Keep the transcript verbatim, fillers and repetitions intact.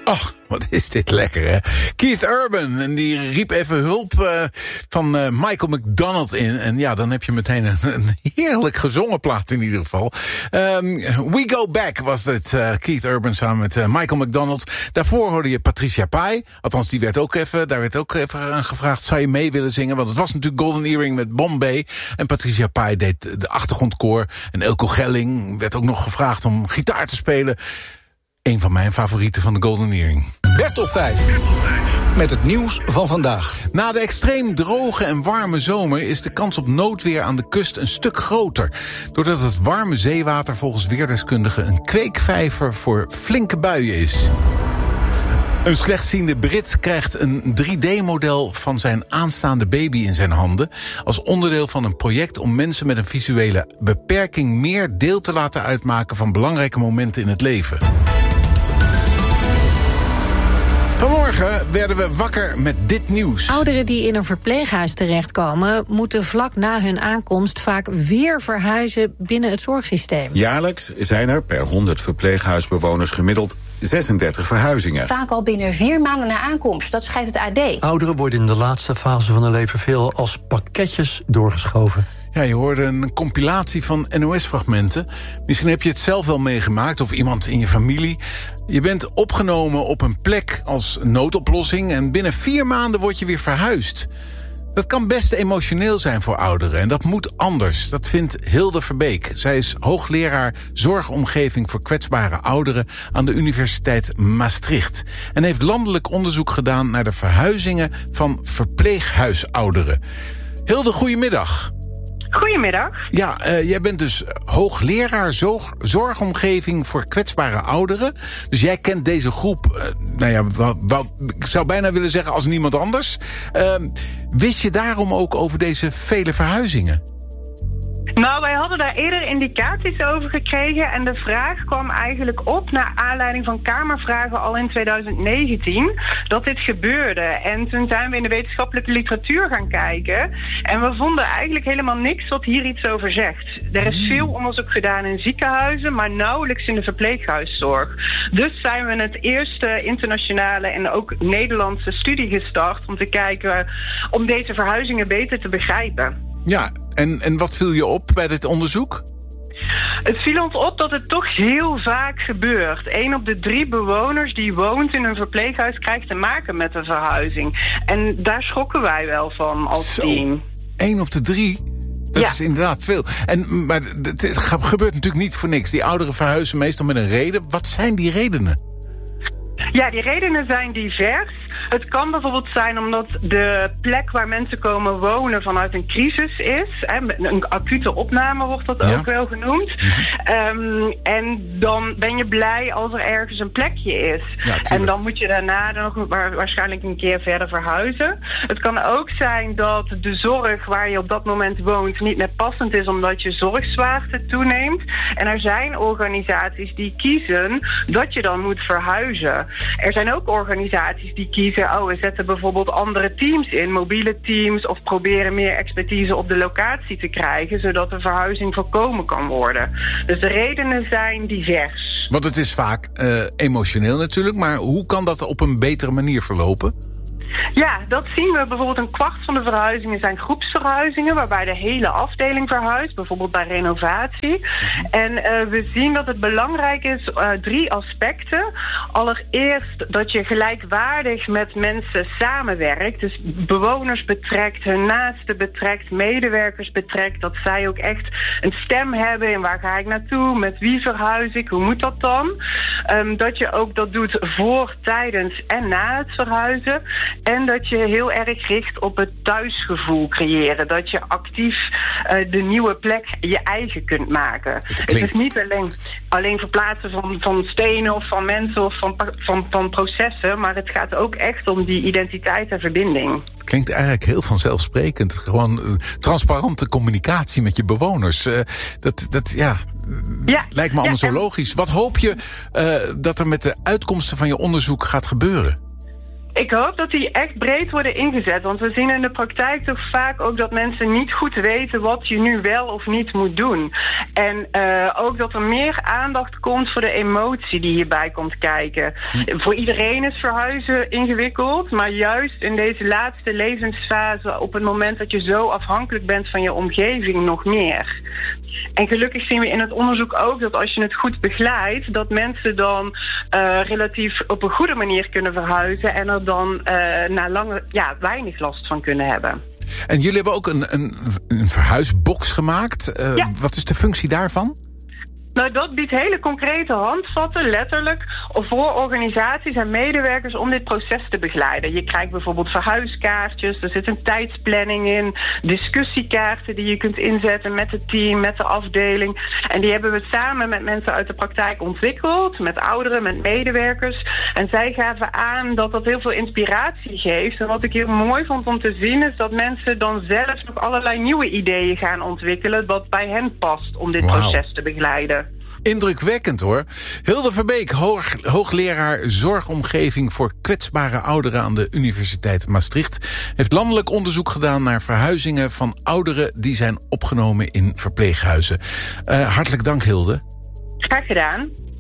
Och, wat is dit lekker, hè? Keith Urban, en die riep even hulp uh, van uh, Michael McDonald in. En ja, dan heb je meteen een, een heerlijk gezongen plaat in ieder geval. Um, We Go Back was dit, uh, Keith Urban samen met uh, Michael McDonald. Daarvoor hoorde je Patricia Pai. Althans, die werd ook even, daar werd ook even aan gevraagd, zou je mee willen zingen? Want het was natuurlijk Golden Earring met Bombay. En Patricia Pai deed de achtergrondkoor. En Elko Gelling werd ook nog gevraagd om gitaar te spelen. Een van mijn favorieten van de Golden Earring. Bertel vijf. Met het nieuws van vandaag. Na de extreem droge en warme zomer is de kans op noodweer aan de kust een stuk groter. Doordat het warme zeewater volgens weerdeskundigen een kweekvijver voor flinke buien is. Een slechtziende Brit krijgt een drie D-model van zijn aanstaande baby in zijn handen, als onderdeel van een project om mensen met een visuele beperking meer deel te laten uitmaken van belangrijke momenten in het leven. Vanmorgen werden we wakker met dit nieuws. Ouderen die in een verpleeghuis terechtkomen, moeten vlak na hun aankomst vaak weer verhuizen binnen het zorgsysteem. Jaarlijks zijn er per honderd verpleeghuisbewoners gemiddeld zesendertig verhuizingen. Vaak al binnen vier maanden na aankomst, dat schrijft het A D. Ouderen worden in de laatste fase van hun leven veel als pakketjes doorgeschoven. Ja, je hoorde een compilatie van N O S-fragmenten. Misschien heb je het zelf wel meegemaakt, of iemand in je familie. Je bent opgenomen op een plek als noodoplossing en binnen vier maanden word je weer verhuisd. Dat kan best emotioneel zijn voor ouderen en dat moet anders. Dat vindt Hilde Verbeek. Zij is hoogleraar zorgomgeving voor kwetsbare ouderen aan de Universiteit Maastricht. En heeft landelijk onderzoek gedaan naar de verhuizingen van verpleeghuisouderen. Hilde, goedemiddag. Goedemiddag. Ja, uh, jij bent dus hoogleraar zorg, zorgomgeving voor kwetsbare ouderen. Dus jij kent deze groep, uh, nou ja, wel, wel, ik zou bijna willen zeggen als niemand anders. Uh, wist je daarom ook over deze vele verhuizingen? Nou, wij hadden daar eerder indicaties over gekregen en de vraag kwam eigenlijk op naar aanleiding van Kamervragen al in tweeduizend negentien dat dit gebeurde. En toen zijn we in de wetenschappelijke literatuur gaan kijken en we vonden eigenlijk helemaal niks wat hier iets over zegt. Er is veel onderzoek gedaan in ziekenhuizen, maar nauwelijks in de verpleeghuiszorg. Dus zijn we het eerste internationale en ook Nederlandse studie gestart om te kijken om deze verhuizingen beter te begrijpen. Ja, en, en wat viel je op bij dit onderzoek? Het viel ons op dat het toch heel vaak gebeurt. Eén op de drie bewoners die woont in een verpleeghuis krijgt te maken met een verhuizing. En daar schrokken wij wel van als Zo, team. Één op de drie? Dat ja. is inderdaad veel. En, maar het gebeurt natuurlijk niet voor niks. Die ouderen verhuizen meestal met een reden. Wat zijn die redenen? Ja, die redenen zijn divers. Het kan bijvoorbeeld zijn omdat de plek waar mensen komen wonen vanuit een crisis is. Hè, een acute opname wordt dat ja. ook wel genoemd. Mm-hmm. Um, en dan ben je blij als er ergens een plekje is. Ja, en dan moet je daarna nog waarschijnlijk een keer verder verhuizen. Het kan ook zijn dat de zorg waar je op dat moment woont niet meer passend is omdat je zorgzwaarte toeneemt. En er zijn organisaties die kiezen dat je dan moet verhuizen. Er zijn ook organisaties die kiezen, oh, we zetten bijvoorbeeld andere teams in, mobiele teams, of proberen meer expertise op de locatie te krijgen, zodat de verhuizing voorkomen kan worden. Dus de redenen zijn divers. Want het is vaak uh, emotioneel natuurlijk, maar hoe kan dat op een betere manier verlopen? Ja, dat zien we. Bijvoorbeeld een kwart van de verhuizingen zijn groepsverhuizingen, waarbij de hele afdeling verhuist, bijvoorbeeld bij renovatie. En uh, we zien dat het belangrijk is, uh, drie aspecten. Allereerst dat je gelijkwaardig met mensen samenwerkt, dus bewoners betrekt, hun naasten betrekt, medewerkers betrekt, dat zij ook echt een stem hebben in waar ga ik naartoe, met wie verhuis ik, hoe moet dat dan? Um, dat je ook dat doet voor, tijdens en na het verhuizen. En dat je heel erg richt op het thuisgevoel creëren. Dat je actief uh, de nieuwe plek je eigen kunt maken. Het, het is niet alleen, alleen verplaatsen van, van stenen of van mensen of van, van, van processen. Maar het gaat ook echt om die identiteit en verbinding. Het klinkt eigenlijk heel vanzelfsprekend. Gewoon uh, transparante communicatie met je bewoners. Uh, dat, dat, ja... Ja, lijkt me allemaal ja, zo logisch. Wat hoop je uh, dat er met de uitkomsten van je onderzoek gaat gebeuren? Ik hoop dat die echt breed worden ingezet. Want we zien in de praktijk toch vaak ook dat mensen niet goed weten wat je nu wel of niet moet doen. En uh, ook dat er meer aandacht komt voor de emotie die hierbij komt kijken. Hm. Voor iedereen is verhuizen ingewikkeld. Maar juist in deze laatste levensfase, op het moment dat je zo afhankelijk bent van je omgeving, nog meer. En gelukkig zien we in het onderzoek ook dat als je het goed begeleidt, dat mensen dan uh, relatief op een goede manier kunnen verhuizen en er dan uh, na lange, ja, weinig last van kunnen hebben. En jullie hebben ook een, een, een verhuisbox gemaakt. Uh, ja. Wat is de functie daarvan? Nou, dat biedt hele concrete handvatten, letterlijk, voor organisaties en medewerkers om dit proces te begeleiden. Je krijgt bijvoorbeeld verhuiskaartjes, er zit een tijdsplanning in, discussiekaarten die je kunt inzetten met het team, met de afdeling. En die hebben we samen met mensen uit de praktijk ontwikkeld, met ouderen, met medewerkers. En zij gaven aan dat dat heel veel inspiratie geeft. En wat ik heel mooi vond om te zien is dat mensen dan zelf nog allerlei nieuwe ideeën gaan ontwikkelen wat bij hen past om dit wow. proces te begeleiden. Indrukwekkend hoor. Hilde Verbeek, hoog, hoogleraar zorgomgeving voor kwetsbare ouderen aan de Universiteit Maastricht, heeft landelijk onderzoek gedaan naar verhuizingen van ouderen die zijn opgenomen in verpleeghuizen. Uh, hartelijk dank, Hilde. Graag gedaan.